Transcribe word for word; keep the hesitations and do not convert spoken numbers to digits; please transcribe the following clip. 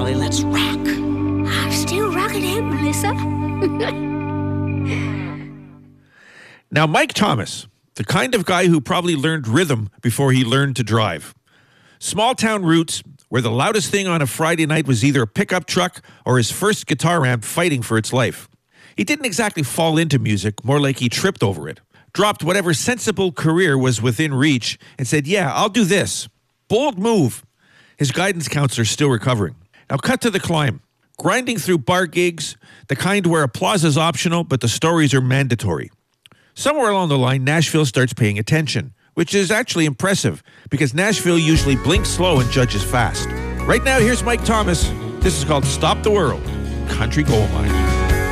Molly, let's rock. I'm still rocking it, Melissa. Now, Mike Thomas, the kind of guy who probably learned rhythm before he learned to drive. Small town roots, where the loudest thing on a Friday night was either a pickup truck or his first guitar amp fighting for its life. He didn't exactly fall into music, more like he tripped over it. Dropped whatever sensible career was within reach and said, yeah, I'll do this. Bold move. His guidance counselor's still recovering. Now cut to the climb. Grinding through bar gigs, the kind where applause is optional, but the stories are mandatory. Somewhere along the line, Nashville starts paying attention, which is actually impressive, because Nashville usually blinks slow and judges fast. Right now, here's Mike Thomas. This is called Stop the World, Country Gold Mine.